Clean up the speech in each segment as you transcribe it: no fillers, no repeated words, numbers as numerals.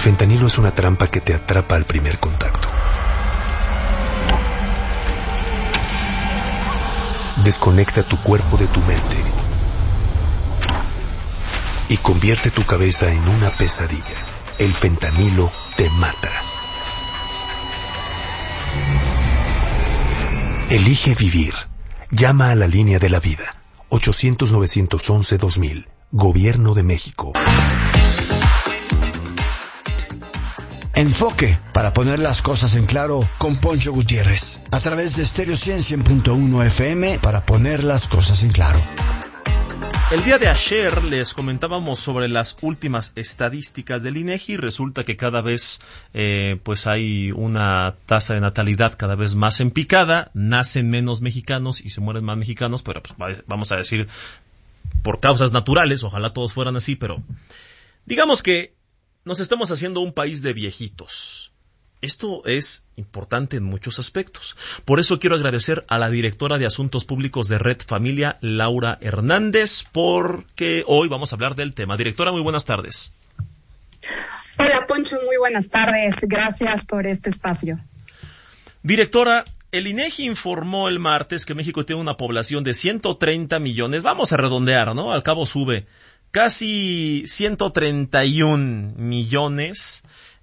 fentanilo es una trampa que te atrapa al primer contacto. Desconecta tu cuerpo de tu mente y convierte tu cabeza en una pesadilla. El fentanilo te mata. Elige vivir. Llama a la línea de la vida. 800-911-2000. Gobierno de México. Enfoque, para poner las cosas en claro, con Poncho Gutiérrez, a través de Stereo 100.1 FM, para poner las cosas en claro. El día de ayer les comentábamos sobre las últimas estadísticas del INEGI. Resulta que cada vez pues hay una tasa de natalidad cada vez más en picada, nacen menos mexicanos y se mueren más mexicanos, pero pues vamos a decir por causas naturales, ojalá todos fueran así, pero digamos que nos estamos haciendo un país de viejitos. Esto es importante en muchos aspectos. Por eso quiero agradecer a la directora de Asuntos Públicos de Red Familia, Laura Hernández, porque hoy vamos a hablar del tema. Directora, muy buenas tardes. Hola, Poncho, muy buenas tardes. Gracias por este espacio. Directora, el INEGI informó el martes que México tiene una población de 130 millones. Vamos a redondear, ¿no? Al cabo sube. Casi 131 millones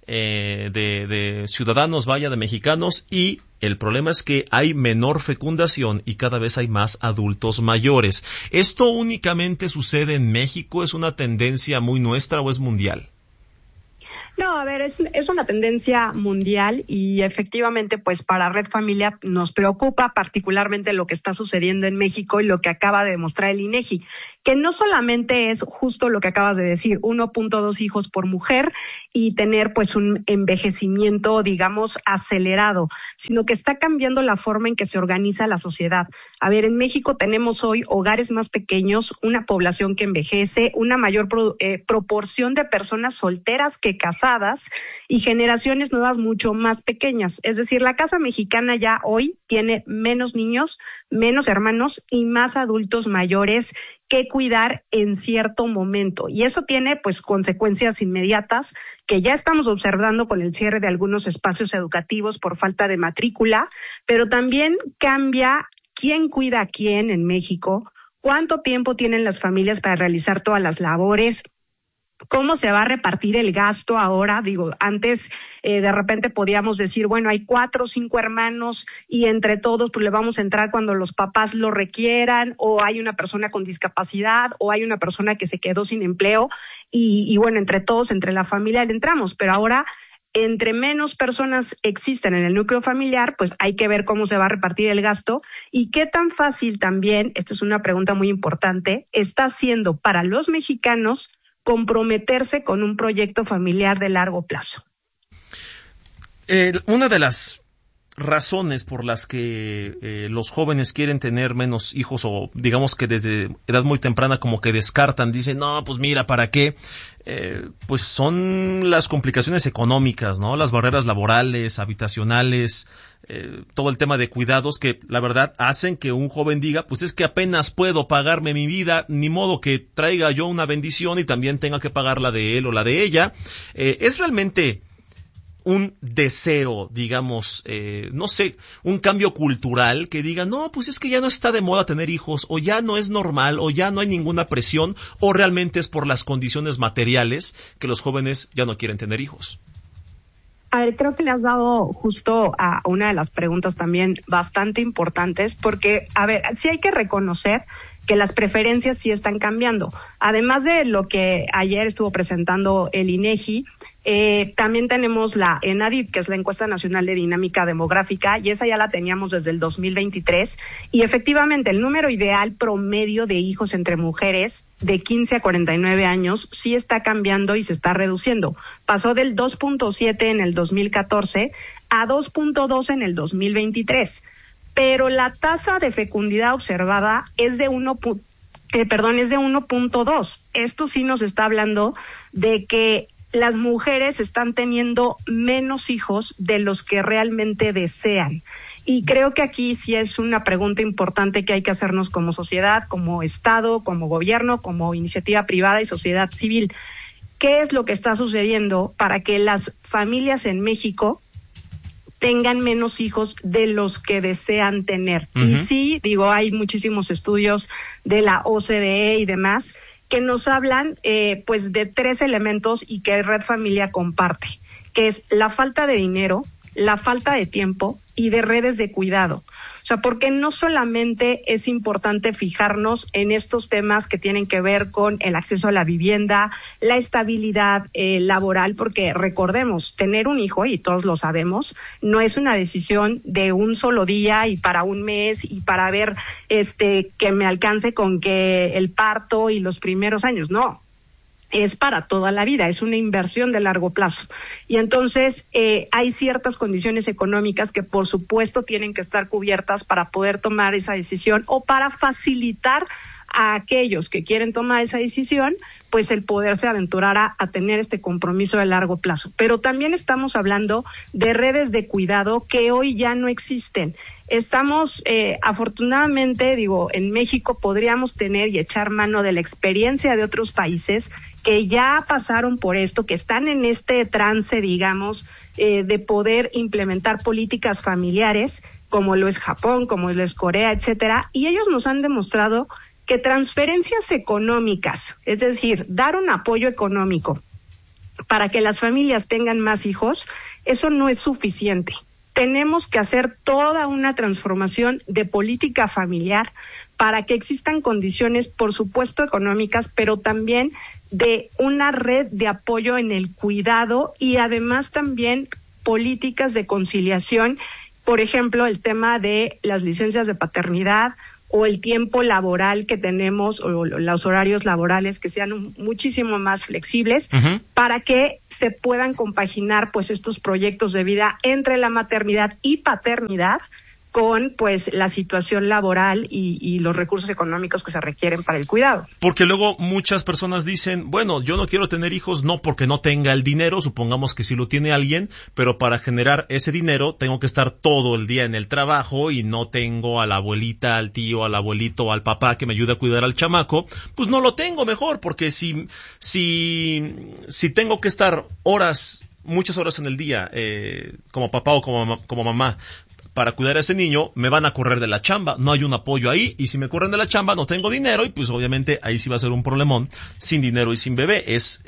de ciudadanos, de mexicanos, y el problema es que hay menor fecundación y cada vez hay más adultos mayores. ¿Esto únicamente sucede en México? ¿Es una tendencia muy nuestra o es mundial? No, a ver, es una tendencia mundial y efectivamente, pues para Red Familia nos preocupa particularmente lo que está sucediendo en México y lo que acaba de demostrar el INEGI, que no solamente es justo lo que acabas de decir, 1.2 hijos por mujer y tener pues un envejecimiento, digamos, acelerado, sino que está cambiando la forma en que se organiza la sociedad. A ver, en México tenemos hoy hogares más pequeños, una población que envejece, una mayor proporción de personas solteras que casadas y generaciones nuevas mucho más pequeñas. Es decir, la casa mexicana ya hoy tiene menos niños, menos hermanos y más adultos mayores que cuidar en cierto momento. Y eso tiene pues consecuencias inmediatas que ya estamos observando con el cierre de algunos espacios educativos por falta de matrícula, pero también cambia quién cuida a quién en México, cuánto tiempo tienen las familias para realizar todas las labores, cómo se va a repartir el gasto ahora. Digo, antes de repente podíamos decir, bueno, hay 4 o 5 hermanos y entre todos pues le vamos a entrar cuando los papás lo requieran, o hay una persona con discapacidad, o hay una persona que se quedó sin empleo y bueno, entre todos, entre la familia le entramos, pero ahora entre menos personas existen en el núcleo familiar, pues hay que ver cómo se va a repartir el gasto y qué tan fácil también, esta es una pregunta muy importante, está siendo para los mexicanos comprometerse con un proyecto familiar de largo plazo. Una de las razones por las que los jóvenes quieren tener menos hijos, o digamos que desde edad muy temprana como que descartan, dicen, no, pues mira, ¿para qué? Pues son las complicaciones económicas, ¿no? Las barreras laborales, habitacionales, todo el tema de cuidados que la verdad hacen que un joven diga, pues es que apenas puedo pagarme mi vida, ni modo que traiga yo una bendición y también tenga que pagar la de él o la de ella. Es realmente un deseo, digamos, no sé, un cambio cultural que diga, no, pues es que ya no está de moda tener hijos, o ya no es normal, o ya no hay ninguna presión, o realmente es por las condiciones materiales que los jóvenes ya no quieren tener hijos. A ver, creo que le has dado justo a una de las preguntas también bastante importantes, porque, a ver, sí hay que reconocer que las preferencias sí están cambiando. Además de lo que ayer estuvo presentando el INEGI, también tenemos la ENADIP, que es la Encuesta Nacional de Dinámica Demográfica, y esa ya la teníamos desde el 2023, y efectivamente el número ideal promedio de hijos entre mujeres de 15 a 49 años sí está cambiando y se está reduciendo. Pasó del 2.7 en el 2014 a 2.2 en el 2023, pero la tasa de fecundidad observada es de 1.2. Esto sí nos está hablando de que las mujeres están teniendo menos hijos de los que realmente desean. Y creo que aquí sí es una pregunta importante que hay que hacernos como sociedad, como Estado, como gobierno, como iniciativa privada y sociedad civil. qué es lo que está sucediendo para que las familias en México tengan menos hijos de los que desean tener. Uh-huh. Y sí, digo, hay muchísimos estudios de la OCDE y demás que nos hablan pues de 3 elementos y que Red Familia comparte, que es la falta de dinero, la falta de tiempo y de redes de cuidado. O sea, porque no solamente es importante fijarnos en estos temas que tienen que ver con el acceso a la vivienda, la estabilidad laboral, porque recordemos, tener un hijo, y todos lo sabemos, no es una decisión de un solo día y para un mes y para ver que me alcance con que el parto y los primeros años, no. Es para toda la vida, es una inversión de largo plazo. Y entonces hay ciertas condiciones económicas que por supuesto tienen que estar cubiertas para poder tomar esa decisión o para facilitar a aquellos que quieren tomar esa decisión, pues el poderse aventurar a tener este compromiso de largo plazo. Pero también estamos hablando de redes de cuidado que hoy ya no existen. Estamos, afortunadamente, digo, en México podríamos tener y echar mano de la experiencia de otros países que ya pasaron por esto, que están en este trance, digamos, de poder implementar políticas familiares, como lo es Japón, como lo es Corea, etcétera, y ellos nos han demostrado que transferencias económicas, es decir, dar un apoyo económico para que las familias tengan más hijos, eso no es suficiente. Tenemos que hacer toda una transformación de política familiar para que existan condiciones, por supuesto, económicas, pero también de una red de apoyo en el cuidado y además también políticas de conciliación, por ejemplo, el tema de las licencias de paternidad o el tiempo laboral que tenemos o los horarios laborales que sean muchísimo más flexibles, uh-huh, para que se puedan compaginar pues estos proyectos de vida entre la maternidad y paternidad con pues la situación laboral y los recursos económicos que se requieren para el cuidado. Porque luego muchas personas dicen, bueno, yo no quiero tener hijos no porque no tenga el dinero, supongamos que sí lo tiene alguien, pero para generar ese dinero tengo que estar todo el día en el trabajo y no tengo a la abuelita, al tío, al abuelito, al papá que me ayude a cuidar al chamaco, pues no lo tengo mejor, porque si tengo que estar muchas horas en el día, como papá o como mamá, para cuidar a ese niño, me van a correr de la chamba, no hay un apoyo ahí, y si me corren de la chamba no tengo dinero, y pues obviamente ahí sí va a ser un problemón, sin dinero y sin bebé.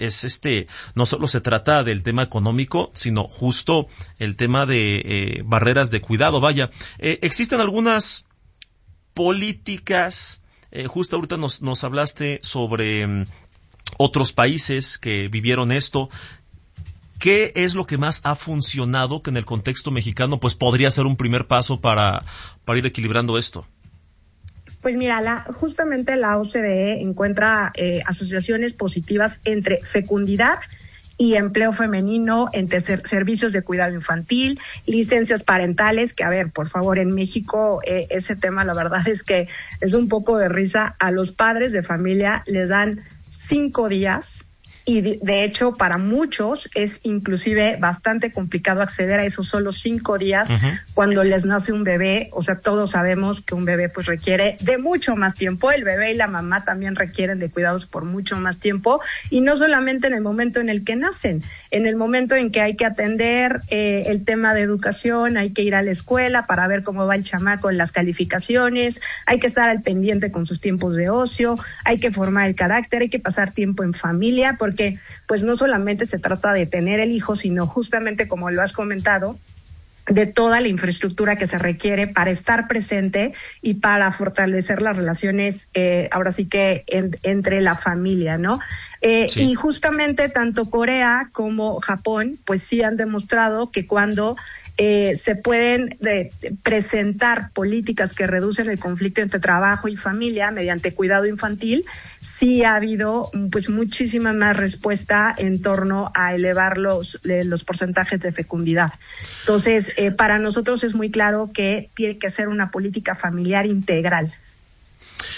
No solo se trata del tema económico, sino justo el tema de barreras de cuidado. Vaya, existen algunas políticas, justo ahorita nos hablaste sobre otros países que vivieron esto. ¿Qué es lo que más ha funcionado que en el contexto mexicano pues podría ser un primer paso para ir equilibrando esto? Pues mira, justamente la OCDE encuentra asociaciones positivas entre fecundidad y empleo femenino, entre servicios de cuidado infantil, licencias parentales, que a ver, por favor, en México ese tema la verdad es que es un poco de risa. A los padres de familia les dan 5 días. Y de hecho, para muchos es inclusive bastante complicado acceder a esos solo 5 días, uh-huh, cuando les nace un bebé. O sea, todos sabemos que un bebé pues requiere de mucho más tiempo. El bebé y la mamá también requieren de cuidados por mucho más tiempo. Y no solamente en el momento en el que nacen, en el momento en que hay que atender el tema de educación, hay que ir a la escuela para ver cómo va el chamaco en las calificaciones, hay que estar al pendiente con sus tiempos de ocio, hay que formar el carácter, hay que pasar tiempo en familia, porque pues no solamente se trata de tener el hijo, sino justamente, como lo has comentado, de toda la infraestructura que se requiere para estar presente y para fortalecer las relaciones, ahora sí que entre la familia, ¿no? Sí. Y justamente tanto Corea como Japón, pues sí han demostrado que cuando se pueden presentar políticas que reducen el conflicto entre trabajo y familia mediante cuidado infantil, sí ha habido pues muchísima más respuesta en torno a elevar los porcentajes de fecundidad. Entonces, para nosotros es muy claro que tiene que ser una política familiar integral.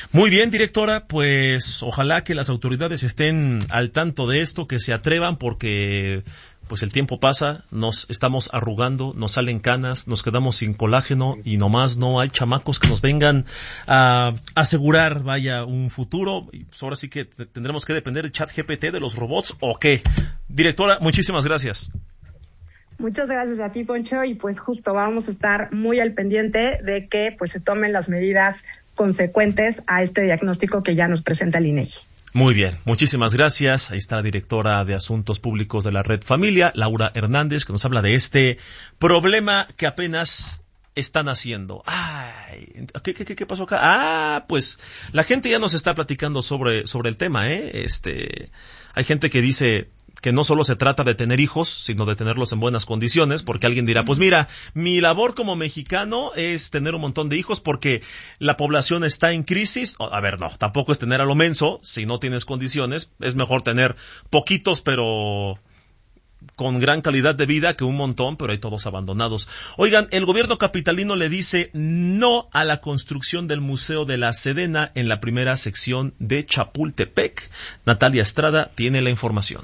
Muy bien, directora, pues ojalá que las autoridades estén al tanto de esto, que se atrevan, porque pues el tiempo pasa, nos estamos arrugando, nos salen canas, nos quedamos sin colágeno y nomás no hay chamacos que nos vengan a asegurar, vaya, un futuro. Y pues ahora sí que tendremos que depender de ChatGPT, de los robots, ¿o qué? Directora, muchísimas gracias. Muchas gracias a ti, Poncho, y pues justo vamos a estar muy al pendiente de que pues se tomen las medidas consecuentes a este diagnóstico que ya nos presenta el INEGI. Muy bien, muchísimas gracias. Ahí está la directora de Asuntos Públicos de la Red Familia, Laura Hernández, que nos habla de este problema que apenas están haciendo. Ay, ¿qué pasó acá? Ah, pues la gente ya nos está platicando sobre el tema, ¿eh? Hay gente que dice que no solo se trata de tener hijos, sino de tenerlos en buenas condiciones, porque alguien dirá, pues mira, mi labor como mexicano es tener un montón de hijos porque la población está en crisis. A ver, no, tampoco es tener a lo menso, si no tienes condiciones, es mejor tener poquitos, pero con gran calidad de vida, que un montón, pero hay todos abandonados. Oigan, el gobierno capitalino le dice no a la construcción del Museo de la Sedena en la primera sección de Chapultepec. Natalia Estrada tiene la información.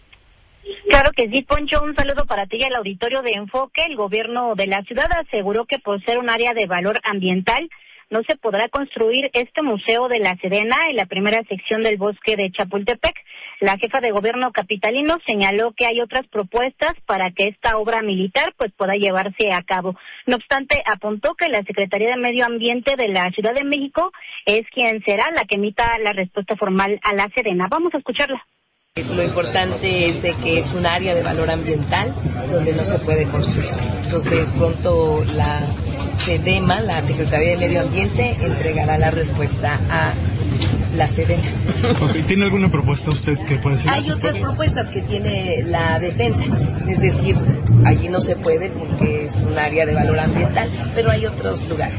Claro que sí, Poncho, un saludo para ti y al auditorio de Enfoque. El gobierno de la ciudad aseguró que por ser un área de valor ambiental no se podrá construir este Museo de la Sedena en la primera sección del bosque de Chapultepec. La jefa de gobierno capitalino señaló que hay otras propuestas para que esta obra militar pues pueda llevarse a cabo. No obstante, apuntó que la Secretaría de Medio Ambiente de la Ciudad de México es quien será la que emita la respuesta formal a la Sedena. Vamos a escucharla. Lo importante es de que es un área de valor ambiental donde no se puede construir. Entonces, pronto la SEDEMA, la Secretaría de Medio Ambiente, entregará la respuesta a la Sedena. ¿Tiene alguna propuesta usted que puede ser? Hay otras propuestas que tiene la defensa, es decir, allí no se puede porque es un área de valor ambiental, pero hay otros lugares.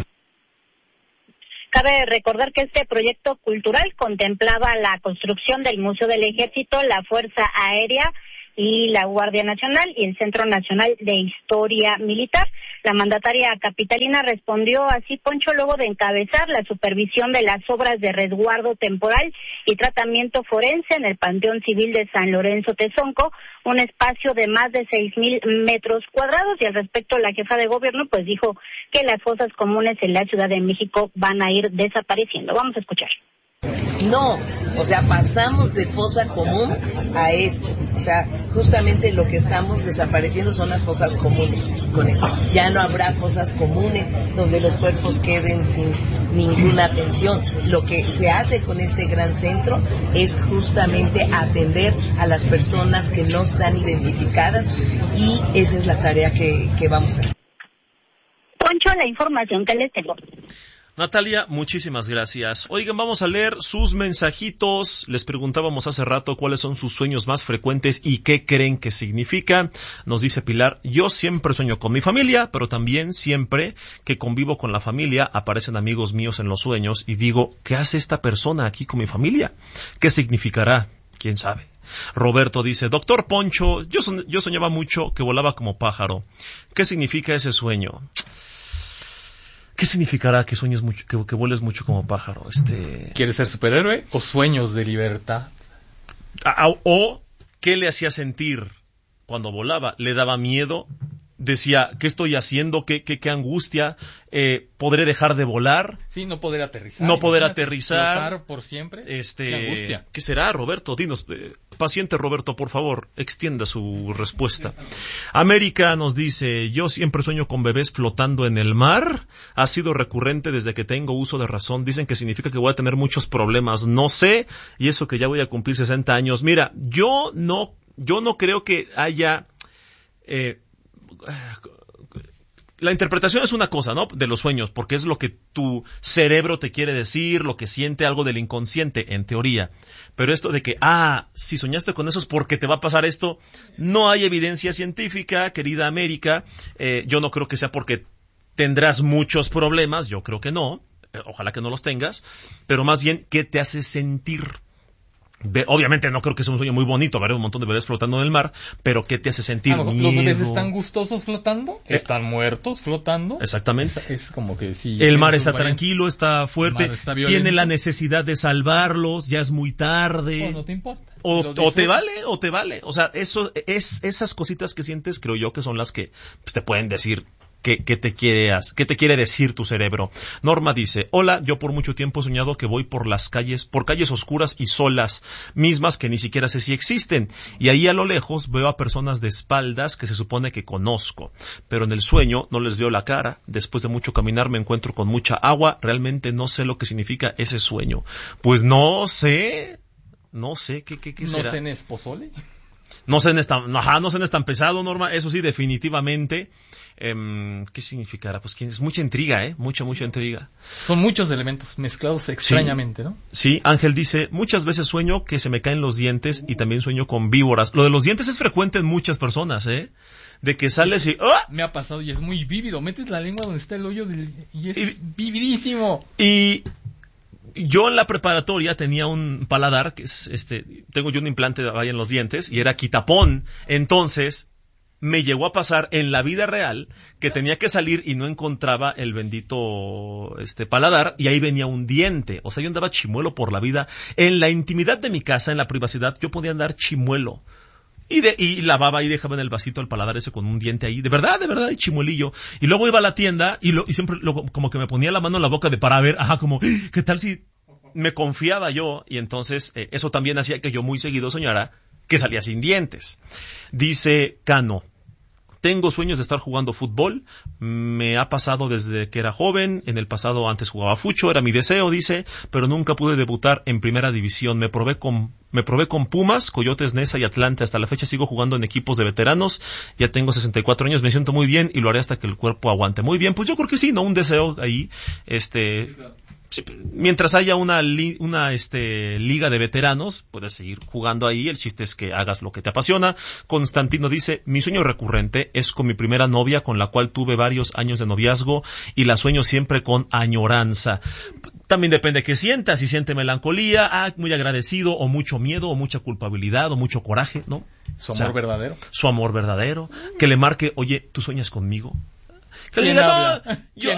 Cabe recordar que este proyecto cultural contemplaba la construcción del Museo del Ejército, la Fuerza Aérea y la Guardia Nacional y el Centro Nacional de Historia Militar. La mandataria capitalina respondió así, Poncho, luego de encabezar la supervisión de las obras de resguardo temporal y tratamiento forense en el Panteón Civil de San Lorenzo Tezonco, un espacio de más de 6,000 metros cuadrados. Y al respecto, la jefa de gobierno pues dijo que las fosas comunes en la Ciudad de México van a ir desapareciendo. Vamos a escuchar. No, o sea, pasamos de fosa común a esto. O sea, justamente lo que estamos desapareciendo son las fosas comunes con eso. Ya no habrá fosas comunes donde los cuerpos queden sin ninguna atención. Lo que se hace con este gran centro es justamente atender a las personas que no están identificadas y esa es la tarea que vamos a hacer. Poncho, la información que les tengo. Natalia, muchísimas gracias. Oigan, vamos a leer sus mensajitos. Les preguntábamos hace rato cuáles son sus sueños más frecuentes y qué creen que significan. Nos dice Pilar, yo siempre sueño con mi familia, pero también siempre que convivo con la familia aparecen amigos míos en los sueños y digo, ¿qué hace esta persona aquí con mi familia? ¿Qué significará? ¿Quién sabe? Roberto dice, Doctor Poncho, yo soñaba mucho que volaba como pájaro. ¿Qué significa ese sueño? ¿Qué significará que sueñes mucho, que vueles mucho como pájaro? ¿Quieres ser superhéroe o sueños de libertad? ¿O qué le hacía sentir cuando volaba? ¿Le daba miedo? Decía, ¿qué estoy haciendo? ¿Qué angustia? ¿Podré dejar de volar? Sí, no poder aterrizar. No poder aterrizar. Flotar por siempre. Qué angustia. ¿Qué será, Roberto? Dinos, paciente Roberto, por favor, extienda su respuesta. América nos dice, yo siempre sueño con bebés flotando en el mar. Ha sido recurrente desde que tengo uso de razón. Dicen que significa que voy a tener muchos problemas. No sé, y eso que ya voy a cumplir 60 años. Mira, yo no creo que haya... la interpretación es una cosa, ¿no? De los sueños, porque es lo que tu cerebro te quiere decir, lo que siente algo del inconsciente, en teoría. Pero esto de que, si soñaste con eso es porque te va a pasar esto, no hay evidencia científica, querida América. Yo no creo que sea porque tendrás muchos problemas, yo creo que no, ojalá que no los tengas, pero más bien, ¿qué te hace sentir? Obviamente no creo que sea un sueño muy bonito ver un montón de bebés flotando en el mar, pero ¿qué te hace sentir miedo? ¿Los bebés están gustosos flotando? ¿Están muertos flotando? Exactamente. Es como que sí. El mar está tranquilo, está fuerte, está tiene la necesidad de salvarlos, ya es muy tarde. O no te importa. O te vale. O sea, esas cositas que sientes, creo yo que son las que pues, te pueden decir qué te quiere decir tu cerebro. Norma dice, hola, yo por mucho tiempo he soñado que voy por calles oscuras y solas, mismas que ni siquiera sé si existen, y ahí a lo lejos veo a personas de espaldas que se supone que conozco, pero en el sueño no les veo la cara. Después de mucho caminar me encuentro con mucha agua, realmente no sé lo que significa ese sueño. Pues no sé qué será. ¿No cenes pozole? No cenes tan pesado, Norma, eso sí, definitivamente. ¿Qué significará? Pues es mucha intriga, mucha intriga. Son muchos elementos mezclados extrañamente, sí, ¿no? Sí, Ángel dice, muchas veces sueño que se me caen los dientes y también sueño con víboras. Lo de los dientes es frecuente en muchas personas, de que sales y ¡ah! Me ha pasado y es muy vívido. Metes la lengua donde está el hoyo y es vividísimo. Y yo en la preparatoria tenía un paladar que es tengo yo un implante ahí en los dientes y era quitapón. Entonces me llegó a pasar en la vida real que tenía que salir y no encontraba el bendito paladar y ahí venía un diente. O sea, yo andaba chimuelo por la vida. En la intimidad de mi casa, en la privacidad, yo podía andar chimuelo. Y lavaba y dejaba en el vasito el paladar ese con un diente ahí. De verdad, y chimuelillo. Y luego iba a la tienda y siempre como que me ponía la mano en la boca para ver, como, ¿qué tal si me confiaba yo? Y entonces eso también hacía que yo muy seguido soñara que salía sin dientes. Dice Cano, tengo sueños de estar jugando fútbol, me ha pasado desde que era joven, en el pasado antes jugaba fucho, era mi deseo, dice, pero nunca pude debutar en primera división, me probé con Pumas, Coyotes, Neza y Atlante, hasta la fecha sigo jugando en equipos de veteranos, ya tengo 64 años, me siento muy bien y lo haré hasta que el cuerpo aguante. Muy bien, pues yo creo que sí, ¿no? Un deseo ahí, mientras haya una liga de veteranos, puedes seguir jugando ahí, el chiste es que hagas lo que te apasiona. Constantino dice, mi sueño recurrente es con mi primera novia, con la cual tuve varios años de noviazgo y la sueño siempre con añoranza. También depende de qué sientas, si siente melancolía, muy agradecido, o mucho miedo, o mucha culpabilidad, o mucho coraje, ¿no? Su amor verdadero. Su amor verdadero, que le marque, oye, ¿tú sueñas conmigo? Que le ¿Quién diga, habla? no,